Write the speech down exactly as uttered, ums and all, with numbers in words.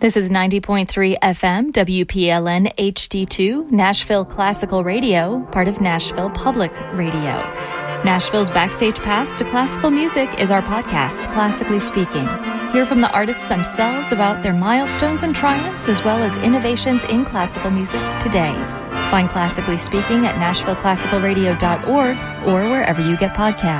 This is ninety point three F M, W P L N H D two, Nashville Classical Radio, part of Nashville Public Radio. Nashville's Backstage Pass to Classical Music is our podcast, Classically Speaking. Hear from the artists themselves about their milestones and triumphs, as well as innovations in classical music today. Find Classically Speaking at nashville classical radio dot org or wherever you get podcasts.